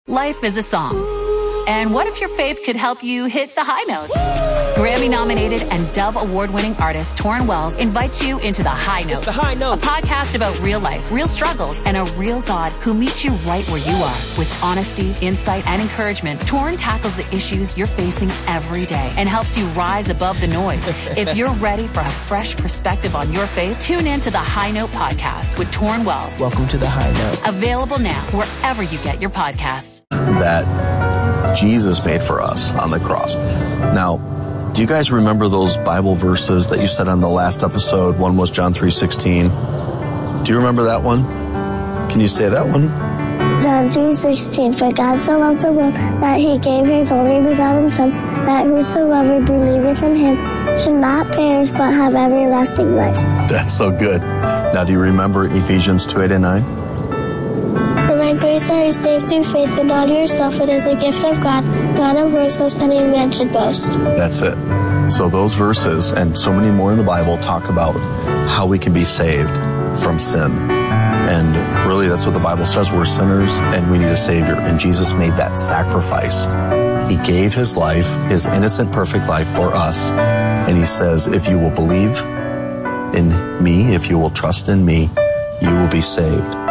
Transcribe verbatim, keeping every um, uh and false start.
Life is a song. And what if your faith could help you hit the high notes? Grammy-nominated and Dove Award-winning artist Torrin Wells invites you into The High Note. It's The High Note. A podcast about real life, real struggles, and a real God who meets you right where you are. With honesty, insight, and encouragement, Torrin tackles the issues you're facing every day and helps you rise above the noise. If you're ready for a fresh perspective on your faith, tune in to The High Note podcast with Torrin Wells. Welcome to The High Note. Available now wherever you get your podcasts. That Jesus made for us on the cross. Now, do you guys remember those Bible verses that you said on the last episode? One was John three sixteen. Do you remember that one? Can you say that one? John three sixteen, for God so loved the world that he gave his only begotten Son, that whosoever believeth in him should not perish but have everlasting life. That's so good. Now, do you remember Ephesians two, eight, and nine? For by grace are you saved through faith, and not of yourself, it is a gift of God, not of works, lest any man should boast. That's it. So those verses, and so many more in the Bible, talk about how we can be saved from sin. And really, that's what the Bible says. We're sinners, and we need a Savior. And Jesus made that sacrifice. He gave his life, his innocent, perfect life for us. And he says, if you will believe in me, if you will trust in me, you will be saved.